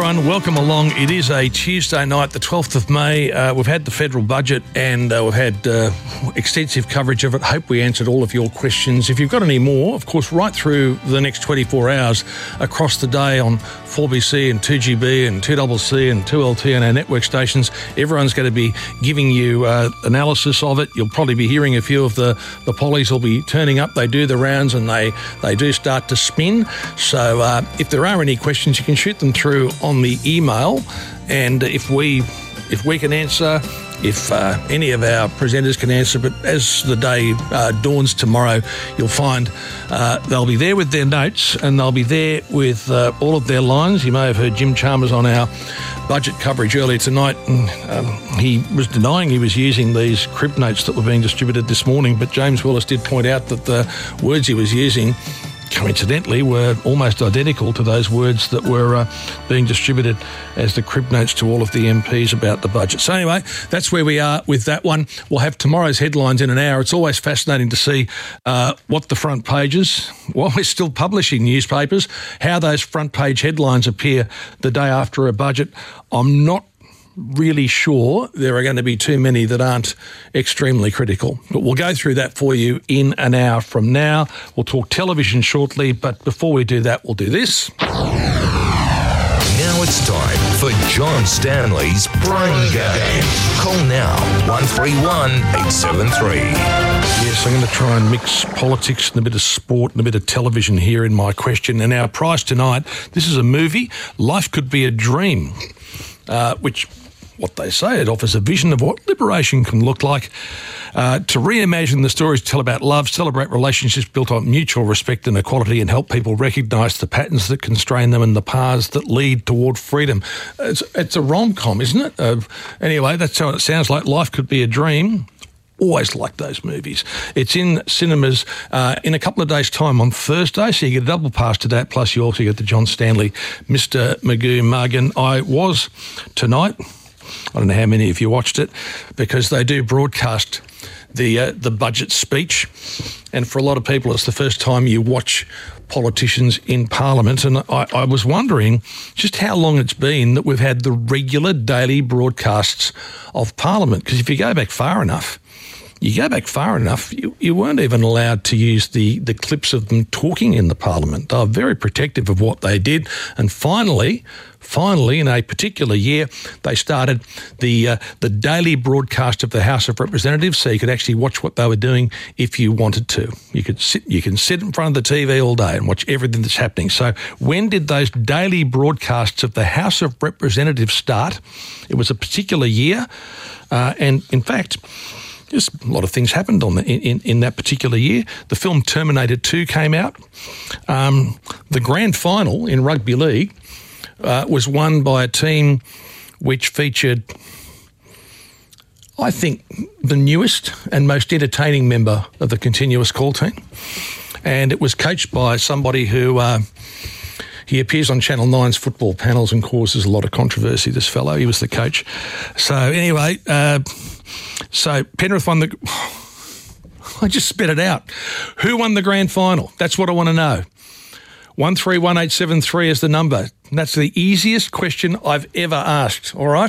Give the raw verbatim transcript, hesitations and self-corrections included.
everyone. Welcome along. It is a Tuesday night, the twelfth of May. Uh, we've had the federal budget and uh, we've had uh, extensive coverage of it. Hope we answered all of your questions. If you've got any more, of course, right through the next twenty-four hours across the day on four B C and two G B and two C C and two L T and our network stations, everyone's going to be giving you uh, analysis of it. You'll probably be hearing a few of the, the pollies will be turning up. They do the rounds and they, they do start to spin. So uh, if there are any questions, you can shoot them through on the email, and if we if we can answer, if uh, any of our presenters can answer, but as the day uh, dawns tomorrow, you'll find uh, they'll be there with their notes and they'll be there with uh, all of their lines. You may have heard Jim Chalmers on our budget coverage earlier tonight, and um, he was denying he was using these crib notes that were being distributed this morning, but James Willis did point out that the words he was using coincidentally were almost identical to those words that were uh, being distributed as the crib notes to all of the M Ps about the budget. So anyway, that's where we are with that one. We'll have tomorrow's headlines in an hour. It's always fascinating to see uh, what the front pages, while we're still publishing newspapers, how those front page headlines appear the day after a budget. I'm not really sure there are going to be too many that aren't extremely critical. But we'll go through that for you in an hour from now. We'll talk television shortly, but before we do that, we'll do this. Now it's time for John Stanley's Brain Game. Call now, one three one, eight seven three. Yes, I'm going to try and mix politics and a bit of sport and a bit of television here in my question. And our prize tonight, this is a movie, Life Could Be a Dream, uh, which... what they say, it offers a vision of what liberation can look like, uh, to reimagine the stories, tell about love, celebrate relationships built on mutual respect and equality, and help people recognise the patterns that constrain them and the paths that lead toward freedom. It's, it's a rom-com, isn't it? Uh, anyway, that's how it sounds like. Life Could Be a Dream. Always like those movies. It's in cinemas uh, in a couple of days' time on Thursday, so you get a double pass to that, plus you also get the John Stanley Mister Magoo mug. And I was tonight... I don't know how many of you watched it, because they do broadcast the uh, the budget speech, and for a lot of people it's the first time you watch politicians in Parliament, and I, I was wondering just how long it's been that we've had the regular daily broadcasts of Parliament, because if you go back far enough, you go back far enough, you, you weren't even allowed to use the, the clips of them talking in the Parliament. They were very protective of what they did, and finally... Finally, in a particular year, they started the uh, the daily broadcast of the House of Representatives, so you could actually watch what they were doing if you wanted to. You could sit, you can sit in front of the T V all day and watch everything that's happening. So when did those daily broadcasts of the House of Representatives start? It was a particular year, uh, and in fact... just a lot of things happened on the, in, in that particular year. The film Terminator two came out. Um, the grand final in rugby league uh, was won by a team which featured, I think, the newest and most entertaining member of the continuous call team. And it was coached by somebody who... Uh, He appears on Channel nine's football panels and causes a lot of controversy, this fellow. He was the coach. So anyway, uh, so Penrith won the... I just spit it out. Who won the grand final? That's what I want to know. one three one eight seven three is the number. And that's the easiest question I've ever asked, all right?